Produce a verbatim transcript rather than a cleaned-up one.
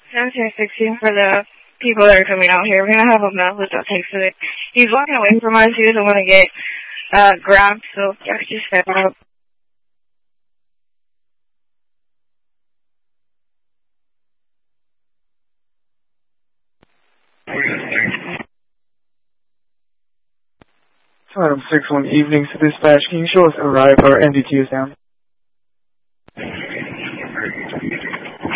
seventeen sixteen for the people that are coming out here. We're going to have a male who's takes to it. He's walking away from us. He doesn't want to get uh, grabbed, so yeah, just step out. Item six one, evening to dispatch. Can you show us a ride or N D T is down?